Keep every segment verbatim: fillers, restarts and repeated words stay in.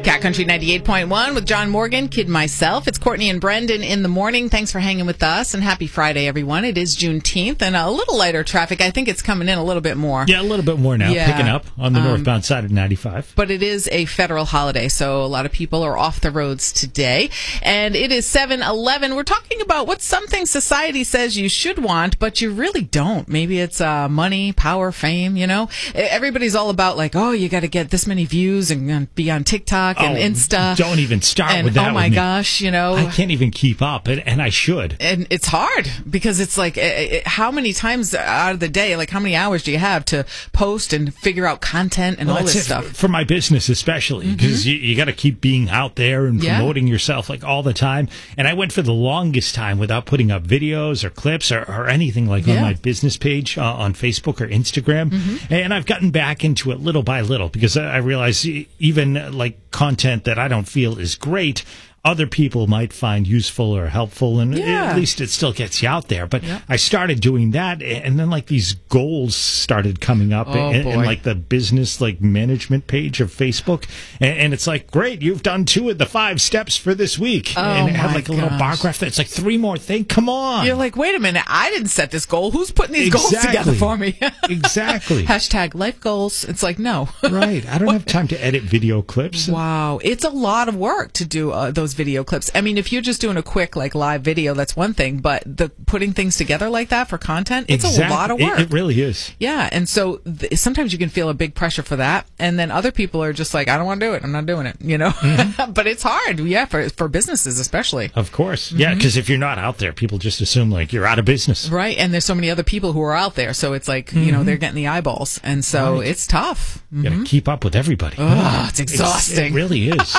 Cat Country ninety-eight point one with John Morgan, Kid Myself. It's Courtney and Brendan in the morning. Thanks for hanging with us, and happy Friday, everyone. It is Juneteenth, and a little lighter traffic. I think it's coming in a little bit more. Yeah, a little bit more now, Yeah. picking up on the Um, northbound side of ninety-five. But it is a federal holiday, so a lot of people are off the roads today. And it is seven eleven. We're talking about what's something society says you should want, but you really don't. Maybe it's uh, money, power, fame, you know? Everybody's all about, like, oh, you got to get this many views and uh, be on TikTok and Oh, Insta. Don't even start and, with that. oh my with me. gosh, you know. I can't even keep up, and, and I should. And it's hard because it's like, it, it, how many times out of the day, like how many hours do you have to post and figure out content and Well, all that's this it, stuff? for my business especially, because you, you got to keep being out there and Yeah. promoting yourself like all the time. And I went for the longest time without putting up videos or clips or, or anything like Yeah. on my business page uh, on Facebook or Instagram. Mm-hmm. And I've gotten back into it little by little because I I realize e- even uh, like content that I don't feel is great, other people might find useful or helpful, and Yeah. at least it still gets you out there. But Yep. I started doing that, and then like these goals started coming up Oh, in, in boy. like the business like management page of Facebook, and, and it's like, great, you've done two of the five steps for this week, Oh, and it had my like a little bar gosh. graph that's like three more things. Come on, You're like, wait a minute, I didn't set this goal. Who's putting these goals Exactly. together for me? Exactly. Hashtag life goals. It's like, no. Right. I don't have time to edit video clips. Wow. It's a lot of work to do uh, those video clips. I mean, if you're just doing a quick, like, live video, that's one thing, but the putting things together like that for content, it's Exactly. a lot of It- work. It, really is. Yeah, and so th- sometimes you can feel a big pressure for that, and then other people are just like, I don't want to do it. I'm not doing it, you know? Mm-hmm. But it's hard, yeah, for for businesses especially. Of course. Yeah, because if you're not out there, people just assume like you're out of business. Right, and there's so many other people who are out there, so it's like, you know, they're getting the eyeballs, and so Right. it's tough. You got to keep up with everybody. Oh, it's It's- exhausting. it really is.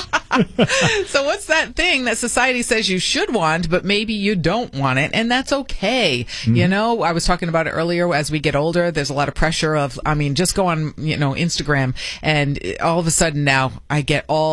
So what's that thing that society says you should want, but maybe you don't want it, and that's okay. You know, I was talking about it earlier. As we get older, there's a lot of pressure of, I mean, just go on, you know, Instagram, and all of a sudden now I get all